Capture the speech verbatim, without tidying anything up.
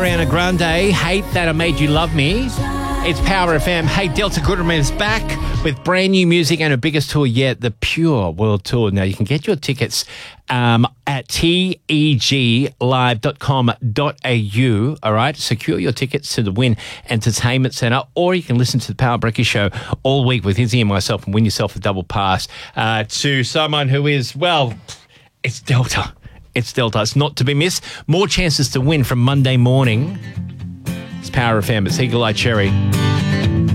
Ariana Grande, Hate That I Made You Love Me. It's Power F M. Hey, Delta Goodrem is back with brand new music and her biggest tour yet, the Pure World Tour. Now, you can get your tickets um, at T E G live dot com dot A U, all right? Secure your tickets to the Wynn Entertainment Centre, or you can listen to the Power Breakfast Show all week with Izzy and myself and win yourself a double pass uh, to someone who is, well, it's Delta. It's Delta. It's not to be missed. More chances to win from Monday morning. It's Power F M. It's Eagle Eye Cherry.